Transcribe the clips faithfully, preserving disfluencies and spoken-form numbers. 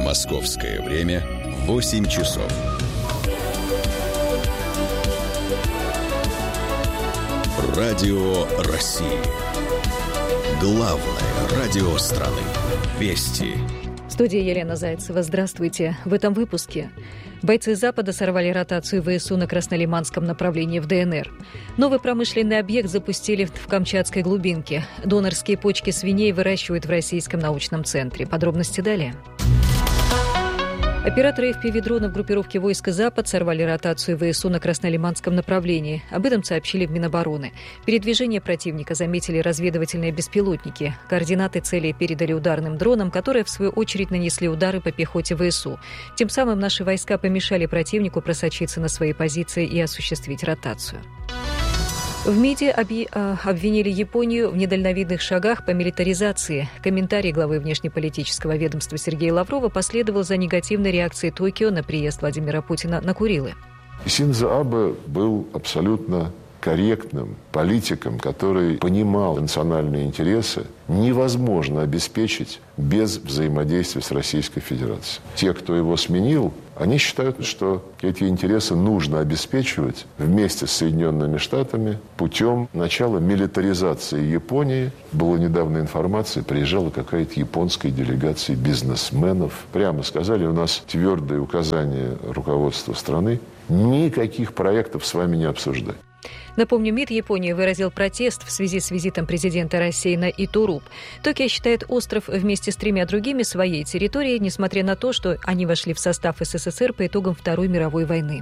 Московское время восемь часов. Радио России. Главное радио страны. Вести. В студии Елена Зайцева. Здравствуйте. В этом выпуске. Бойцы Запада сорвали ротацию ВСУ на Краснолиманском направлении в ДНР. Новый промышленный объект запустили в Камчатской глубинке. Донорские почки свиней выращивают в Российском научном центре. Подробности далее. Операторы эф пи ви-дронов группировки войска «Запад» сорвали ротацию ВСУ на Краснолиманском направлении. Об этом сообщили в Минобороны. Передвижение противника заметили разведывательные беспилотники. Координаты целей передали ударным дронам, которые, в свою очередь, нанесли удары по пехоте ВСУ. Тем самым наши войска помешали противнику просочиться на свои позиции и осуществить ротацию. В МИДе обвинили Японию в недальновидных шагах по милитаризации. Комментарий главы внешнеполитического ведомства Сергея Лаврова последовал за негативной реакцией Токио на приезд Владимира Путина на Курилы. Синдзо Абе был абсолютно корректным политиком, который понимал национальные интересы, невозможно обеспечить без взаимодействия с Российской Федерацией. Те, кто его сменил, они считают, что эти интересы нужно обеспечивать вместе с Соединенными Штатами путем начала милитаризации Японии. Была недавно информация, приезжала какая-то японская делегация бизнесменов. Прямо сказали, у нас твердое указание руководства страны, никаких проектов с вами не обсуждать. Напомню, МИД Японии выразил протест в связи с визитом президента России на Итуруп. Токио считает остров вместе с тремя другими своей территорией, несмотря на то, что они вошли в состав эс эс эс эр по итогам Второй мировой войны.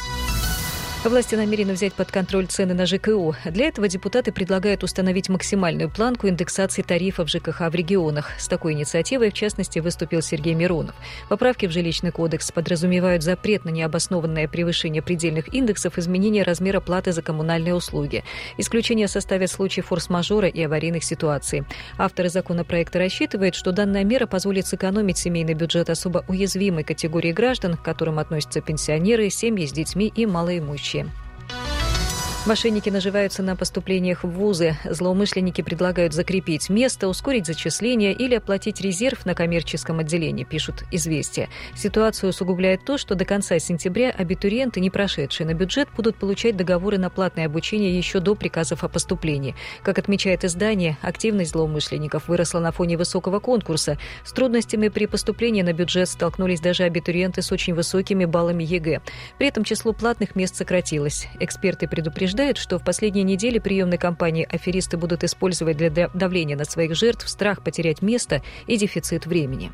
Власти намерены взять под контроль цены на жэ ка о. Для этого депутаты предлагают установить максимальную планку индексации тарифов жэ ка ха в регионах. С такой инициативой, в частности, выступил Сергей Миронов. Поправки в жилищный кодекс подразумевают запрет на необоснованное превышение предельных индексов, изменение размера платы за коммунальные услуги. Исключение составят случаи форс-мажора и аварийных ситуаций. Авторы законопроекта рассчитывают, что данная мера позволит сэкономить семейный бюджет особо уязвимой категории граждан, к которым относятся пенсионеры, семьи с детьми и малоимущие. Мошенники наживаются на поступлениях в вузы. Злоумышленники предлагают закрепить место, ускорить зачисление или оплатить резерв на коммерческом отделении, пишут «Известия». Ситуацию усугубляет то, что до конца сентября абитуриенты, не прошедшие на бюджет, будут получать договоры на платное обучение еще до приказов о поступлении. Как отмечает издание, активность злоумышленников выросла на фоне высокого конкурса. С трудностями при поступлении на бюджет столкнулись даже абитуриенты с очень высокими баллами е гэ. При этом число платных мест сократилось. Эксперты предупреждают, что в последние недели приемной кампании аферисты будут использовать для давления на своих жертв страх потерять место и дефицит времени.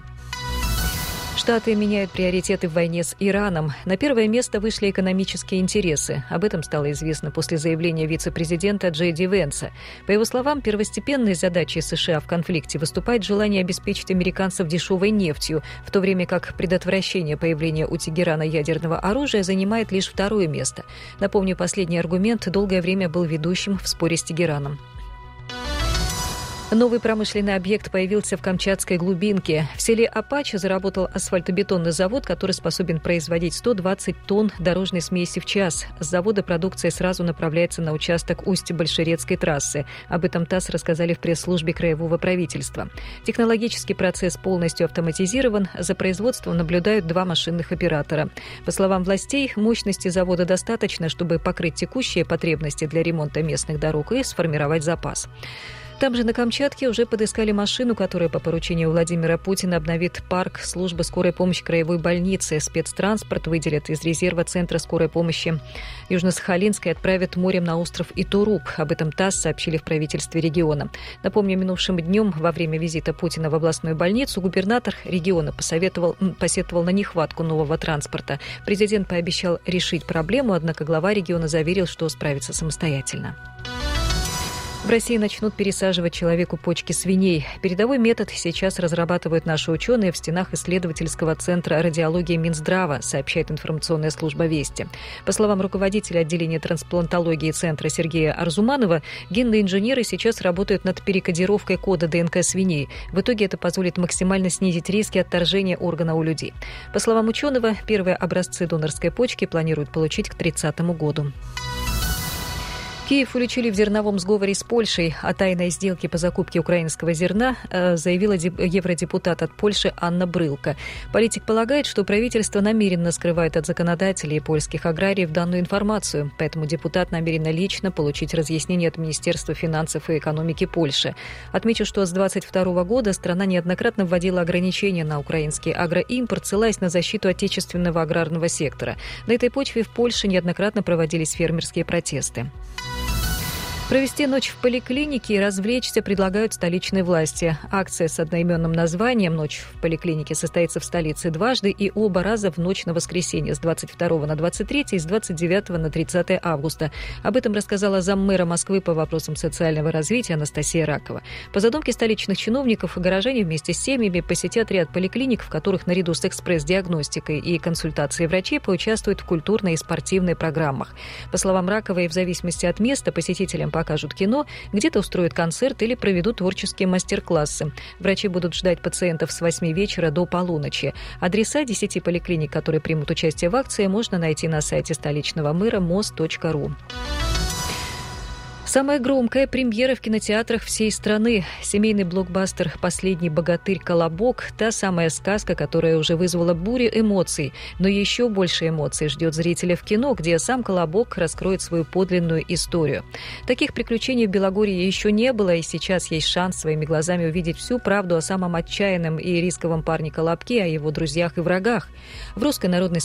Штаты меняют приоритеты в войне с Ираном. На первое место вышли экономические интересы. Об этом стало известно после заявления вице-президента Джей Ди Венса. По его словам, первостепенной задачей США в конфликте выступает желание обеспечить американцев дешевой нефтью, в то время как предотвращение появления у Тегерана ядерного оружия занимает лишь второе место. Напомню, последний аргумент долгое время был ведущим в споре с Тегераном. Новый промышленный объект появился в Камчатской глубинке. В селе Апач заработал асфальтобетонный завод, который способен производить сто двадцать тонн дорожной смеси в час. С завода продукция сразу направляется на участок Усть-Большерецкой трассы. Об этом ТАСС рассказали в пресс-службе краевого правительства. Технологический процесс полностью автоматизирован. За производством наблюдают два машинных оператора. По словам властей, мощности завода достаточно, чтобы покрыть текущие потребности для ремонта местных дорог и сформировать запас. Там же на Камчатке уже подыскали машину, которая по поручению Владимира Путина обновит парк службы скорой помощи краевой больницы. Спецтранспорт выделят из резерва Центра скорой помощи Южно-Сахалинской и отправят морем на остров Итуруп. Об этом ТАСС сообщили в правительстве региона. Напомню, минувшим днем во время визита Путина в областную больницу губернатор региона посоветовал, посетовал на нехватку нового транспорта. Президент пообещал решить проблему, однако глава региона заверил, что справится самостоятельно. В России начнут пересаживать человеку почки свиней. Передовой метод сейчас разрабатывают наши ученые в стенах исследовательского центра радиологии Минздрава, сообщает информационная служба «Вести». По словам руководителя отделения трансплантологии центра Сергея Арзуманова, генные инженеры сейчас работают над перекодировкой кода ДНК свиней. В итоге это позволит максимально снизить риски отторжения органа у людей. По словам ученого, первые образцы донорской почки планируют получить к тридцатому году. Киев уличили в зерновом сговоре с Польшей. О тайной сделке по закупке украинского зерна э, заявила евродепутат от Польши Анна Брылка. Политик полагает, что правительство намеренно скрывает от законодателей и польских аграриев данную информацию, поэтому депутат намерен лично получить разъяснение от Министерства финансов и экономики Польши. Отмечу, что с двадцать второго года страна неоднократно вводила ограничения на украинский агроимпорт, ссылаясь на защиту отечественного аграрного сектора. На этой почве в Польше неоднократно проводились фермерские протесты. Провести ночь в поликлинике и развлечься предлагают столичные власти. Акция с одноименным названием «Ночь в поликлинике» состоится в столице дважды и оба раза в ночь на воскресенье с двадцать второго на двадцать третье и с двадцать девятого на тридцатое августа. Об этом рассказала заммэра Москвы по вопросам социального развития Анастасия Ракова. По задумке столичных чиновников, горожане вместе с семьями посетят ряд поликлиник, в которых наряду с экспресс-диагностикой и консультацией врачей поучаствуют в культурной и спортивной программах. По словам Раковой, в зависимости от места посетителям покажут кино, где-то устроят концерт или проведут творческие мастер-классы. Врачи будут ждать пациентов с восьми вечера до полуночи. Адреса десяти поликлиник, которые примут участие в акции, можно найти на сайте столичного мэра мос точка ру. Самая громкая премьера в кинотеатрах всей страны. Семейный блокбастер «Последний богатырь Колобок» – та самая сказка, которая уже вызвала бурю эмоций. Но еще больше эмоций ждет зрителя в кино, где сам Колобок раскроет свою подлинную историю. Таких приключений в Белогорье еще не было, и сейчас есть шанс своими глазами увидеть всю правду о самом отчаянном и рисковом парне Колобке, о его друзьях и врагах. В русской народной